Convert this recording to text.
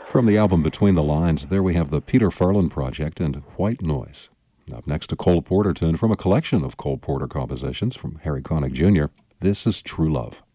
From the album Between the Lines, there we have the Peter Farland Project and White Noise. Up next, a Cole Porter tune from a collection of Cole Porter compositions from Harry Connick Jr. This is True Love.